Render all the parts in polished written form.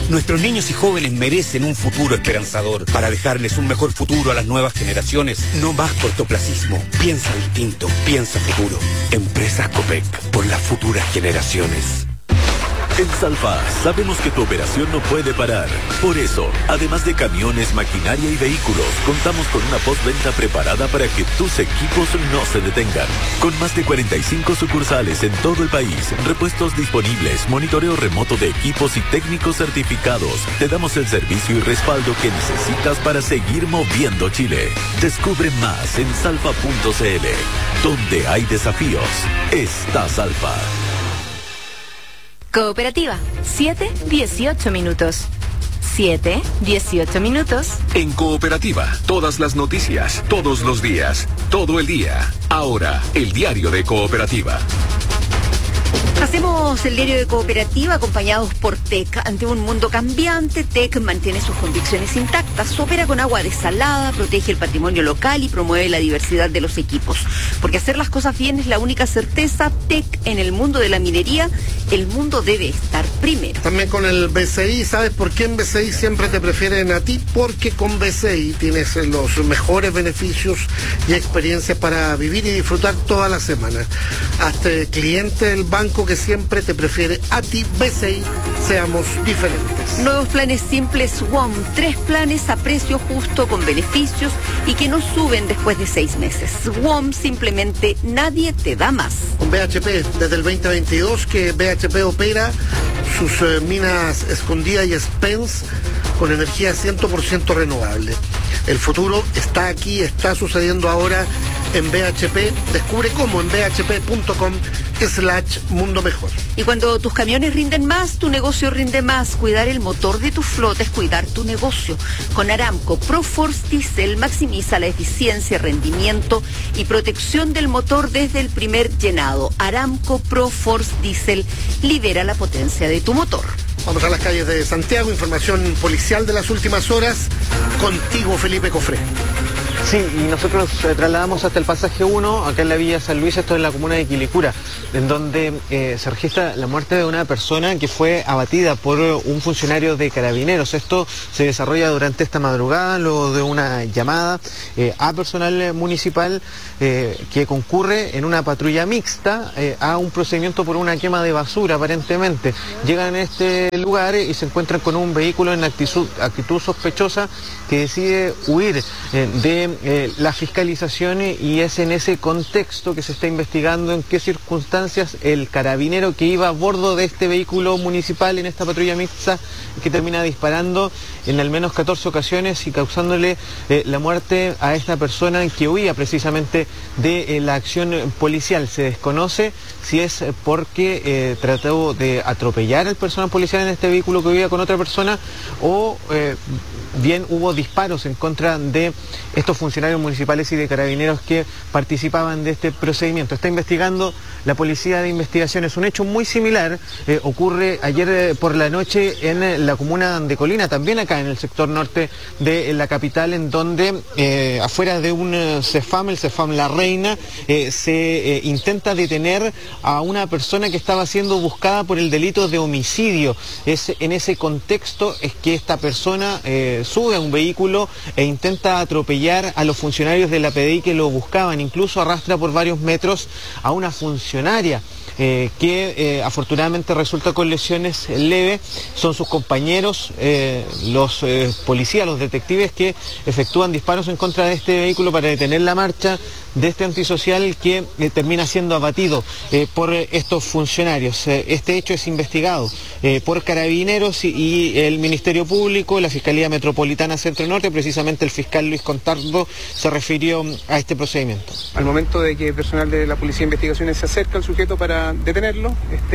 Nuestros niños y jóvenes merecen un futuro esperanzador. Para dejarles un mejor futuro a las nuevas generaciones, no más cortoplacismo. Piensa distinto, piensa futuro. Empresas Copec, por las futuras generaciones. En Salfa sabemos que tu operación no puede parar. Por eso, además de camiones, maquinaria y vehículos, contamos con una postventa preparada para que tus equipos no se detengan. Con más de 45 sucursales en todo el país, repuestos disponibles, monitoreo remoto de equipos y técnicos certificados, te damos el servicio y respaldo que necesitas para seguir moviendo Chile. Descubre más en salfa.cl. Donde hay desafíos, está Salfa. Cooperativa, 7-18 minutos. 7-18 minutos. En Cooperativa, todas las noticias, todos los días, todo el día. Ahora, el diario de Cooperativa. Hacemos el diario de Cooperativa acompañados por TEC. Ante un mundo cambiante, TEC mantiene sus convicciones intactas, opera con agua desalada, protege el patrimonio local y promueve la diversidad de los equipos. Porque hacer las cosas bien es la única certeza. TEC, en el mundo de la minería, el mundo debe estar primero. También con el BCI, ¿sabes por qué en BCI siempre te prefieren a ti? Porque con BCI tienes los mejores beneficios y experiencias para vivir y disfrutar toda la semana. Hazte cliente del banco que siempre te prefiere a ti. BCI, seamos diferentes. Nuevos planes simples WOM, 3 planes a precio justo con beneficios y que no suben después de 6 meses. WOM, simplemente nadie te da más. Con BHP, desde el 2022 que BHP opera sus minas Escondida y Spence con energía 100% renovable. El futuro está aquí, está sucediendo ahora en BHP. Descubre cómo en bhp.com/mundo mejor. Y cuando tus camiones rinden más, tu negocio rinde más. Cuidar el motor de tu flota es cuidar tu negocio. Con Aramco ProForce Diesel maximiza la eficiencia, rendimiento y protección del motor desde el primer llenado. Aramco ProForce Diesel libera la potencia de tu motor. Vamos a las calles de Santiago, información policial de las últimas horas. Contigo, Felipe Cofré. Sí, y nosotros trasladamos hasta el pasaje 1, acá en la Villa San Luis, esto es en la comuna de Quilicura, en donde se registra la muerte de una persona que fue abatida por un funcionario de Carabineros. Esto se desarrolla durante esta madrugada, luego de una llamada a personal municipal que concurre en una patrulla mixta a un procedimiento por una quema de basura, aparentemente. Llegan a este lugar y se encuentran con un vehículo en actitud sospechosa que decide huir de la fiscalización, y es en ese contexto que se está investigando en qué circunstancias el carabinero que iba a bordo de este vehículo municipal en esta patrulla mixta, que termina disparando en al menos 14 ocasiones y causándole la muerte a esta persona que huía precisamente de la acción policial. Se desconoce si es porque trató de atropellar al personal policial en este vehículo que huía con otra persona o bien hubo disparos en contra de estos funcionarios municipales y de carabineros que participaban de este procedimiento. Está investigando la Policía de Investigaciones. Un hecho muy similar ocurre ayer por la noche en la comuna de Colina, también acá en el sector norte de la capital, en donde afuera de un CEFAM, el CEFAM La Reina, se intenta detener a una persona que estaba siendo buscada por el delito de homicidio. Es en ese contexto es que esta persona sube a un vehículo e intenta atropellar a los funcionarios de la PDI que lo buscaban. Incluso arrastra por varios metros a una funcionaria que afortunadamente resulta con lesiones leves. Son sus compañeros, los policías, los detectives, que efectúan disparos en contra de este vehículo para detener la marcha de este antisocial que termina siendo abatido por estos funcionarios. Este hecho es investigado por Carabineros y el Ministerio Público, la Fiscalía Metropolitana Centro Norte. Precisamente el fiscal Luis Contardo se refirió a este procedimiento. Al momento de que el personal de la Policía de Investigaciones se acerca al sujeto para detenerlo,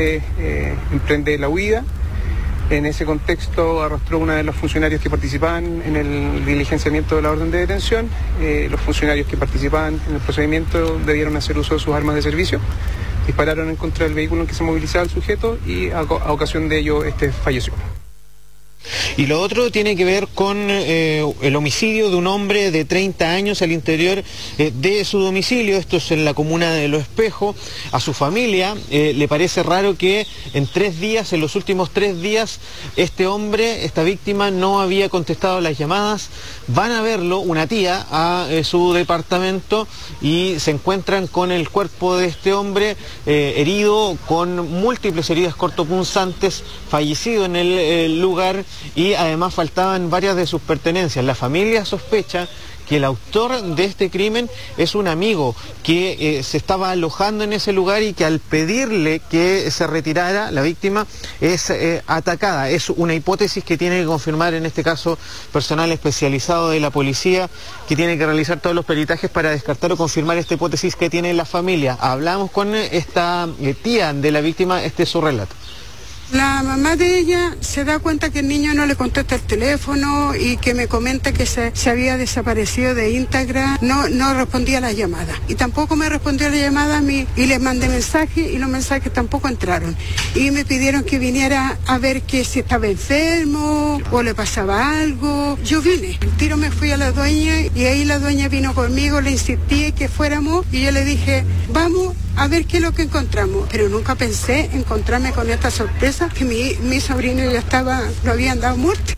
emprende la huida. En ese contexto arrastró a una de los funcionarios que participaban en el diligenciamiento de la orden de detención. Los funcionarios que participaban en el procedimiento debieron hacer uso de sus armas de servicio. Dispararon en contra del vehículo en que se movilizaba el sujeto y a ocasión de ello falleció. Y lo otro tiene que ver con el homicidio de un hombre de 30 años al interior de su domicilio. Esto es en la comuna de Los Espejos. A su familia le parece raro que en los últimos 3 días, esta víctima no había contestado las llamadas. Van a verlo, una tía, a su departamento y se encuentran con el cuerpo de este hombre herido, con múltiples heridas cortopunzantes, fallecido en el lugar, y además faltaban varias de sus pertenencias. La familia sospecha que el autor de este crimen es un amigo que se estaba alojando en ese lugar y que al pedirle que se retirara, la víctima es atacada. Es una hipótesis que tiene que confirmar en este caso personal especializado de la policía, que tiene que realizar todos los peritajes para descartar o confirmar esta hipótesis que tiene la familia. Hablamos con esta tía de la víctima, este es su relato. La mamá de ella se da cuenta que el niño no le contesta el teléfono y que me comenta que se había desaparecido de Instagram, no respondía a las llamadas. Y tampoco me respondió a la llamada a mí, y les mandé mensajes y los mensajes tampoco entraron. Y me pidieron que viniera a ver que si estaba enfermo o le pasaba algo. Yo vine, el tiro me fui a la dueña y ahí la dueña vino conmigo, le insistí que fuéramos y yo le dije, vamos a ver qué es lo que encontramos. Pero nunca pensé encontrarme con esta sorpresa que mi sobrino ya lo habían dado muerte.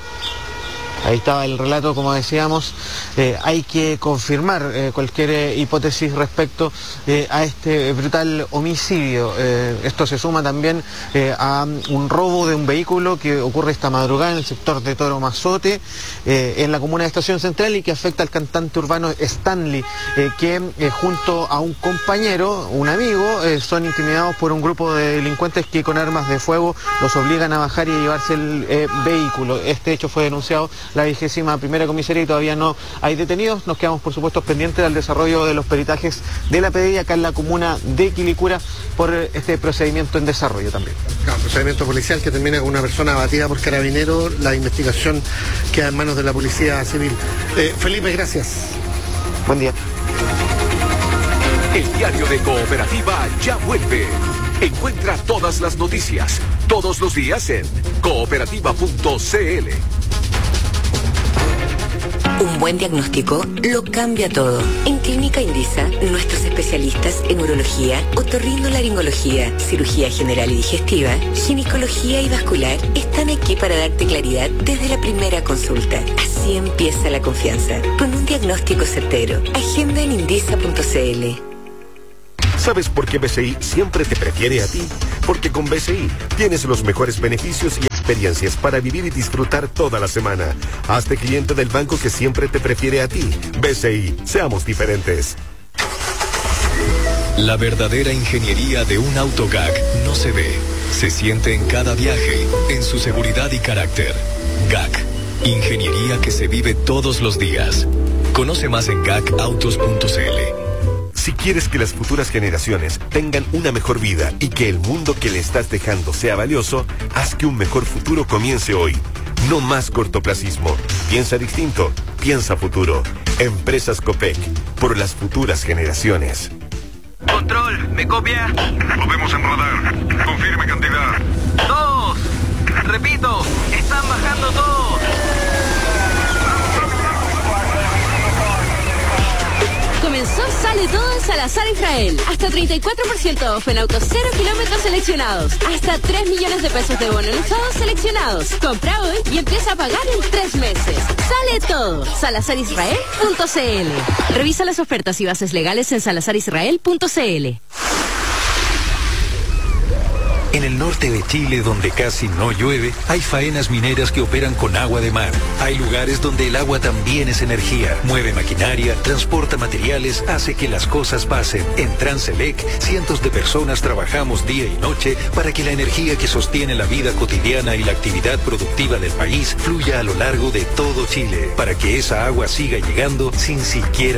Ahí estaba el relato, como decíamos. Hay que confirmar cualquier hipótesis respecto a este brutal homicidio. Esto se suma también a un robo de un vehículo que ocurre esta madrugada en el sector de Toro Mazote, en la comuna de Estación Central, y que afecta al cantante urbano Stanley, que junto a un compañero, un amigo, son intimidados por un grupo de delincuentes que con armas de fuego los obligan a bajar y a llevarse el vehículo. Este hecho fue denunciado la 21ª comisaría y todavía no hay detenidos. Nos quedamos, por supuesto, pendientes del desarrollo de los peritajes de la PDI acá en la comuna de Quilicura por este procedimiento en desarrollo también. Claro, procedimiento policial que termina con una persona abatida por carabineros. La investigación queda en manos de la Policía Civil. Felipe, gracias. Buen día. El diario de Cooperativa ya vuelve. Encuentra todas las noticias, todos los días en cooperativa.cl. Un buen diagnóstico lo cambia todo. En Clínica Indisa, nuestros especialistas en urología, otorrinolaringología, cirugía general y digestiva, ginecología y vascular están aquí para darte claridad desde la primera consulta. Así empieza la confianza, con un diagnóstico certero. Agenda en indisa.cl. ¿Sabes por qué BCI siempre te prefiere a ti? Porque con BCI tienes los mejores beneficios y experiencias para vivir y disfrutar toda la semana. Hazte cliente del banco que siempre te prefiere a ti. BCI, seamos diferentes. La verdadera ingeniería de un auto GAC no se ve, se siente en cada viaje, en su seguridad y carácter. GAC, ingeniería que se vive todos los días. Conoce más en gacautos.cl. Si quieres que las futuras generaciones tengan una mejor vida y que el mundo que le estás dejando sea valioso, haz que un mejor futuro comience hoy. No más cortoplacismo. Piensa distinto. Piensa futuro. Empresas Copec. Por las futuras generaciones. Control, ¿me copia? Lo vemos en radar. Confirme cantidad. 2. Repito, están bajando todos. Comenzó Sale Todo en Salazar Israel. Hasta 34% off en autos 0 kilómetros seleccionados. Hasta 3 millones de pesos de bono en usados seleccionados. Compra hoy y empieza a pagar en 3 meses. Sale Todo. SalazarIsrael.cl. Revisa las ofertas y bases legales en SalazarIsrael.cl. En el norte de Chile, donde casi no llueve, hay faenas mineras que operan con agua de mar. Hay lugares donde el agua también es energía. Mueve maquinaria, transporta materiales, hace que las cosas pasen. En Transelec, cientos de personas trabajamos día y noche para que la energía que sostiene la vida cotidiana y la actividad productiva del país fluya a lo largo de todo Chile, para que esa agua siga llegando sin siquiera